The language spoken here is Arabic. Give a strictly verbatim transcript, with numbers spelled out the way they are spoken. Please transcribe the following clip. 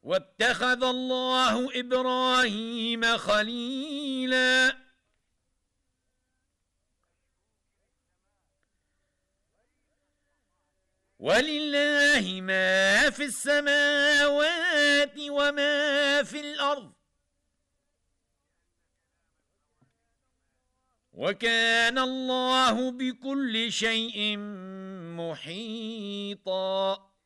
واتخذ الله إبراهيم خليلا ولله ما في السماوات وما في الأرض وكان الله بكل شيء محيطا